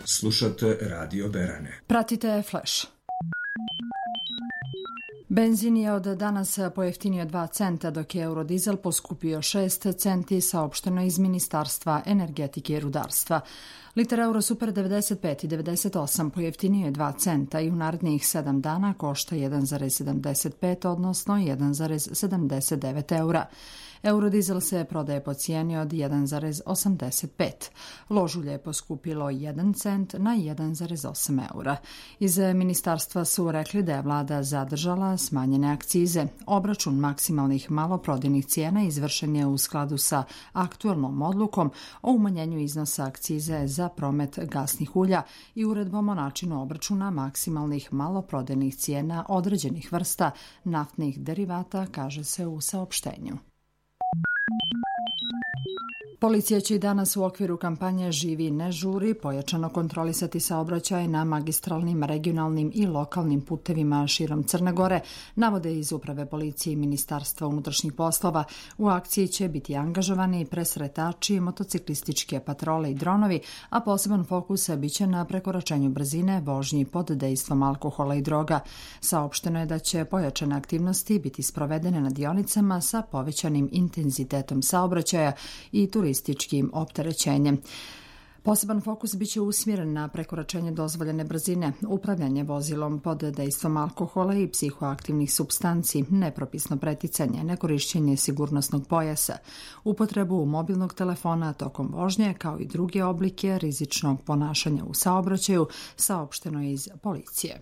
Slušate Radio Berane. Pratite Flash. Benzin je od danas pojeftinio 2 centa, dok je eurodizel poskupio 6 centi, saopšteno iz Ministarstva energetike i rudarstva. Liter Euro Super 95 i 98 pojeftinio je 2 centa i u narednih 7 dana košta 1,75, odnosno 1,79 eura. Eurodizel se prodaje po cijeni od 1,85. Ložulje je poskupilo 1 cent na 1,8 eura. Iz ministarstva su rekli da je vlada zadržala smanjene akcize. Obračun maksimalnih maloprodajnih cijena izvršen je u skladu sa aktuelnom odlukom o umanjenju iznosa akcize za promet gasnih ulja i uredbom o načinu obračuna maksimalnih maloprodajnih cijena određenih vrsta naftnih derivata, kaže se u saopštenju. Policija će i danas u okviru kampanje Živi ne žuri pojačano kontrolisati saobraćaj na magistralnim, regionalnim i lokalnim putevima širom Crne Gore, navode iz Uprave policije i Ministarstva unutrašnjih poslova. U akciji će biti angažovani presretači, motociklističke patrole i dronovi, a poseban fokus biće na prekoračenju brzine, vožnji pod dejstvom alkohola i droga. Saopšteno je da će pojačane aktivnosti biti sprovedene na dionicama sa povećanim intenzitetom saobraćaja i turističkim opterećenjem. Poseban fokus biće usmjeren na prekoračenje dozvoljene brzine, upravljanje vozilom pod dejstvom alkohola i psihoaktivnih supstanci, nepropisno preticanje, nekorišćenje sigurnosnog pojasa, upotrebu mobilnog telefona tokom vožnje, kao i druge oblike rizičnog ponašanja u saobraćaju, saopšteno je iz policije.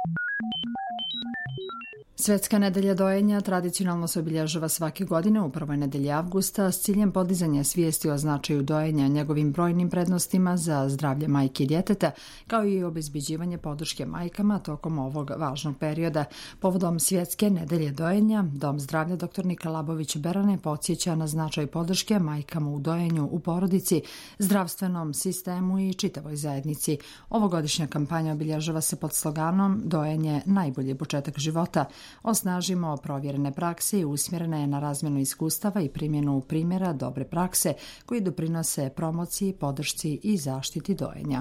Svjetska nedelja dojenja tradicionalno se obilježava svake godine u prvoj nedelji avgusta s ciljem podizanja svijesti o značaju dojenja, njegovim brojnim prednostima za zdravlje majke i djeteta, kao i obezbeđivanje podrške majkama tokom ovog važnog perioda. Povodom Svjetske nedelje dojenja, Dom zdravlja dr. Nika Labović Berane podsjeća na značaj podrške majkama u dojenju u porodici, zdravstvenom sistemu i čitavoj zajednici. Ovogodišnja kampanja obilježava se pod sloganom Dojenje najbolji početak života. Osnažimo provjerene prakse i usmjerena je na razmjenu iskustava i primjenu primjera dobre prakse koji doprinose promociji, podršci i zaštiti dojenja.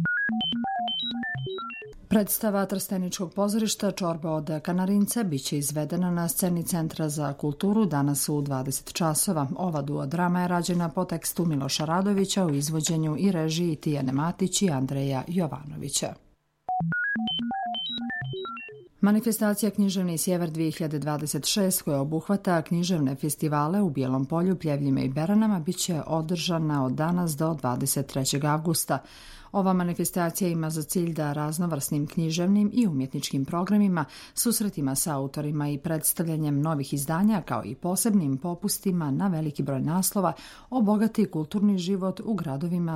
Predstava Trsteničkog pozorišta Čorba od Kanarinca biće izvedena na sceni Centra za kulturu danas u 20 časova. Ova duodrama je rađena po tekstu Miloša Radovića u izvođenju i režiji Tijane Matić i Andreja Jovanovića. Manifestacija Književni sjever 2026, koja obuhvata književne festivale u Bijelom Polju, Pljevljima i Beranama, bit će održana od danas do 23. avgusta. Ova manifestacija ima za cilj da raznovrsnim književnim i umjetničkim programima, susretima sa autorima i predstavljanjem novih izdanja, kao i posebnim popustima na veliki broj naslova, obogati kulturni život u gradovima